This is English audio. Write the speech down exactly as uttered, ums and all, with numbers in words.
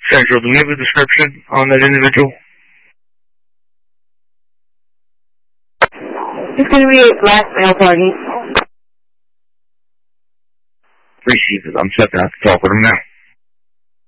Central, do we have a description on that individual? It's going to be a black male target. Receive it. I'm set to have to talk with him now.